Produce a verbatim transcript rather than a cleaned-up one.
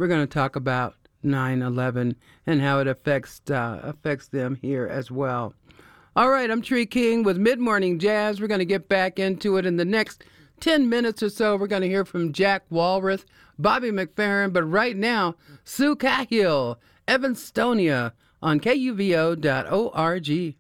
we're going to talk about nine eleven and how it affects uh, affects them here as well. All right, I'm Tree King with Mid Morning Jazz. We're going to get back into it in the next ten minutes or so. We're going to hear from Jack Walrath, Bobby McFerrin, but right now, Sue Cahill, Evanstonia on K U V O dot org.